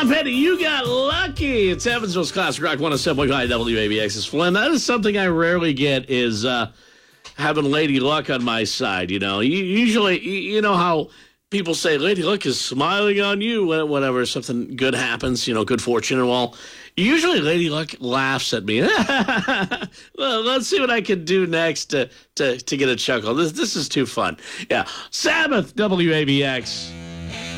Petty, you got lucky. It's Evansville's Classic Rock 107.5 WABX's Flynn. That is something I rarely get is having Lady Luck on my side. You know, usually, you know how people say Lady Luck is smiling on you whenever something good happens, you know, good fortune and all. Usually Lady Luck laughs at me. Well, let's see what I can do next to get a chuckle. This is too fun. Yeah. Sabbath, WABX.